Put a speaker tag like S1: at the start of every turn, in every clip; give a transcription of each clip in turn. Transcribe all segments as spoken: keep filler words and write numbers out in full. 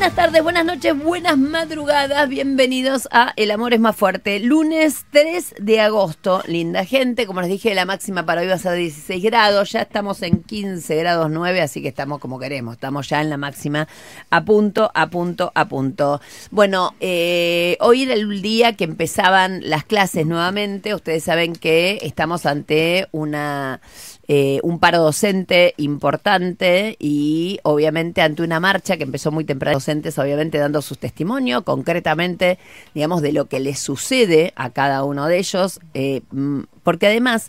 S1: Buenas tardes, buenas noches, buenas madrugadas, bienvenidos a El Amor es Más Fuerte. Lunes tres de agosto, linda gente, como les dije, la máxima para hoy va a ser dieciséis grados, ya estamos en quince grados nueve, así que estamos como queremos, estamos ya en la máxima, a punto, a punto, a punto. Bueno, eh, hoy era el día que empezaban las clases nuevamente, ustedes saben que estamos ante una... Eh, un paro docente importante y obviamente ante una marcha que empezó muy temprano, docentes obviamente dando sus testimonios concretamente, digamos, de lo que les sucede a cada uno de ellos, eh, porque además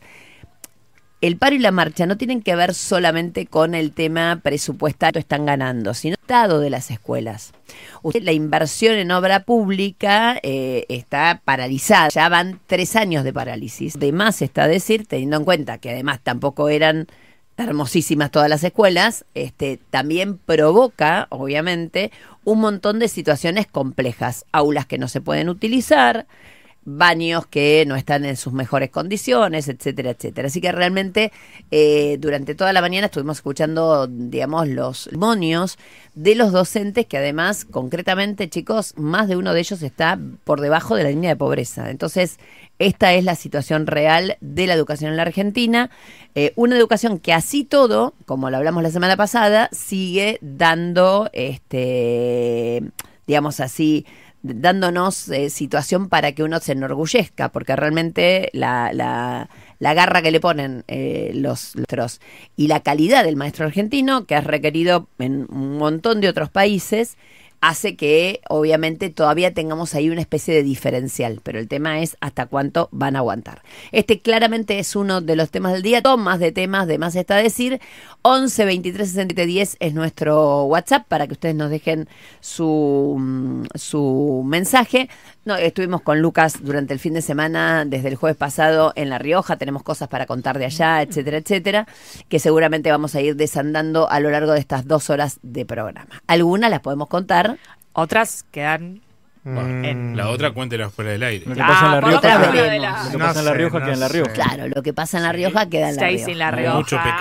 S1: el paro y la marcha no tienen que ver solamente con el tema presupuestario que están ganando, sino el estado de las escuelas. Usted, la inversión en obra pública eh, está paralizada, ya van tres años de parálisis. De más está decir, teniendo en cuenta que además tampoco eran hermosísimas todas las escuelas, este, también provoca, obviamente, un montón de situaciones complejas, aulas que no se pueden utilizar, baños que no están en sus mejores condiciones, etcétera, etcétera. Así que realmente eh, durante toda la mañana estuvimos escuchando, digamos, los testimonios de los docentes que además, concretamente, chicos, más de uno de ellos está por debajo de la línea de pobreza. Entonces, esta es la situación real de la educación en la Argentina. Eh, una educación que así todo, como lo hablamos la semana pasada, sigue dando, este, digamos así, dándonos eh, situación para que uno se enorgullezca, porque realmente la, la, la garra que le ponen eh, los maestros y la calidad del maestro argentino, que es requerido en un montón de otros países, hace que obviamente todavía tengamos ahí una especie de diferencial, pero el tema es hasta cuánto van a aguantar. Este claramente es uno de los temas del día, tomas de temas, de más está decir. Once veintitrés sesenta y siete diez es nuestro WhatsApp para que ustedes nos dejen su, su mensaje. No, estuvimos con Lucas durante el fin de semana, desde el jueves pasado en La Rioja, tenemos cosas para contar de allá, etcétera, etcétera, que seguramente vamos a ir desandando a lo largo de estas dos horas de programa. Algunas las podemos contar.
S2: Otras quedan
S3: Bueno,
S2: en...
S3: La otra cuéntela fuera del aire.
S4: Lo que pasa en La
S2: Ah,
S4: Rioja,
S1: otras
S4: queda-
S1: veremos.
S4: lo que
S3: No
S4: pasa en La
S3: sé,
S4: Rioja
S3: no
S4: queda en La
S3: sé.
S4: Rioja.
S1: Claro, lo que pasa en La Rioja queda en La
S2: Stacy
S1: Rioja.
S2: en La
S3: Mucho
S2: Rioja.